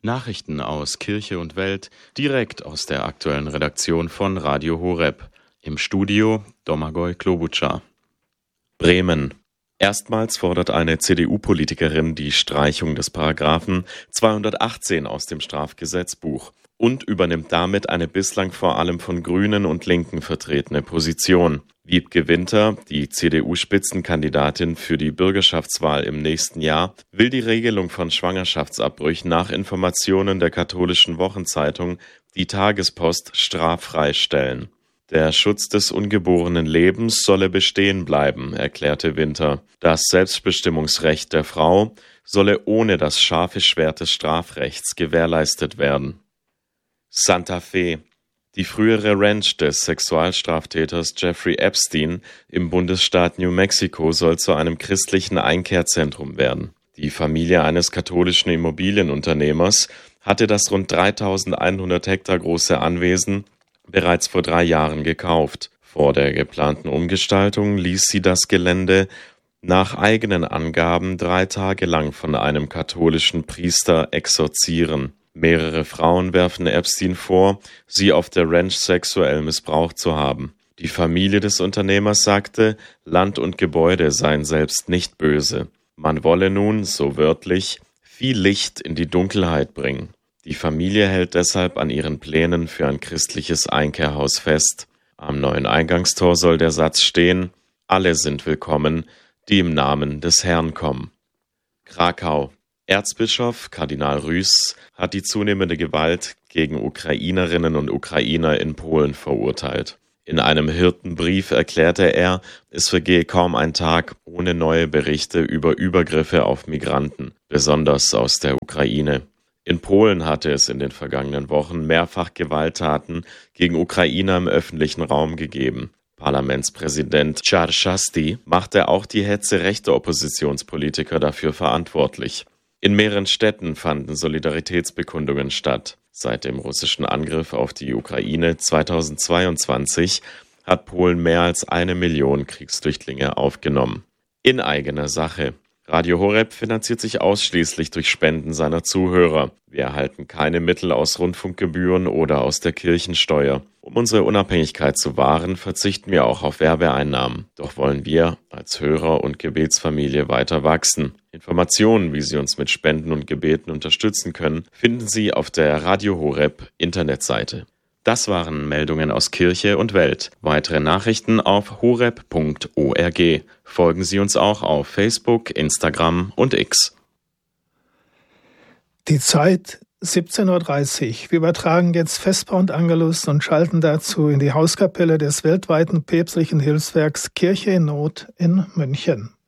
Nachrichten aus Kirche und Welt, direkt aus der aktuellen Redaktion von Radio Horeb. Im Studio Domagoj Klobučar. Bremen. Erstmals fordert eine CDU-Politikerin die Streichung des Paragraphen 218 aus dem Strafgesetzbuch und übernimmt damit eine bislang vor allem von Grünen und Linken vertretene Position. Wiebke Winter, die CDU-Spitzenkandidatin für die Bürgerschaftswahl im nächsten Jahr, will die Regelung von Schwangerschaftsabbrüchen nach Informationen der katholischen Wochenzeitung Die Tagespost straffrei stellen. Der Schutz des ungeborenen Lebens solle bestehen bleiben, erklärte Winter. Das Selbstbestimmungsrecht der Frau solle ohne das scharfe Schwert des Strafrechts gewährleistet werden. Santa Fe. Die frühere Ranch des Sexualstraftäters Jeffrey Epstein im Bundesstaat New Mexico soll zu einem christlichen Einkehrzentrum werden. Die Familie eines katholischen Immobilienunternehmers hatte das rund 3100 Hektar große Anwesen bereits vor 3 Jahren gekauft. Vor der geplanten Umgestaltung ließ sie das Gelände nach eigenen Angaben 3 Tage lang von einem katholischen Priester exorzieren. Mehrere Frauen werfen Epstein vor, sie auf der Ranch sexuell missbraucht zu haben. Die Familie des Unternehmers sagte, Land und Gebäude seien selbst nicht böse. Man wolle nun, so wörtlich, viel Licht in die Dunkelheit bringen. Die Familie hält deshalb an ihren Plänen für ein christliches Einkehrhaus fest. Am neuen Eingangstor soll der Satz stehen: Alle sind willkommen, die im Namen des Herrn kommen. Krakau. Erzbischof Kardinal Rüß hat die zunehmende Gewalt gegen Ukrainerinnen und Ukrainer in Polen verurteilt. In einem Hirtenbrief erklärte er, es vergehe kaum ein Tag ohne neue Berichte über Übergriffe auf Migranten, besonders aus der Ukraine. In Polen hatte es in den vergangenen Wochen mehrfach Gewalttaten gegen Ukrainer im öffentlichen Raum gegeben. Parlamentspräsident Czarzasty machte auch die Hetze rechter Oppositionspolitiker dafür verantwortlich. In mehreren Städten fanden Solidaritätsbekundungen statt. Seit dem russischen Angriff auf die Ukraine 2022 hat Polen mehr als 1 Million Kriegsflüchtlinge aufgenommen. In eigener Sache. Radio Horeb finanziert sich ausschließlich durch Spenden seiner Zuhörer. Wir erhalten keine Mittel aus Rundfunkgebühren oder aus der Kirchensteuer. Um unsere Unabhängigkeit zu wahren, verzichten wir auch auf Werbeeinnahmen. Doch wollen wir als Hörer und Gebetsfamilie weiter wachsen. Informationen, wie Sie uns mit Spenden und Gebeten unterstützen können, finden Sie auf der Radio Horeb Internetseite. Das waren Meldungen aus Kirche und Welt. Weitere Nachrichten auf horeb.org. Folgen Sie uns auch auf Facebook, Instagram und X. Die Zeit 17:30 Uhr. Wir übertragen jetzt Vesper und Angelus und schalten dazu in die Hauskapelle des weltweiten päpstlichen Hilfswerks Kirche in Not in München.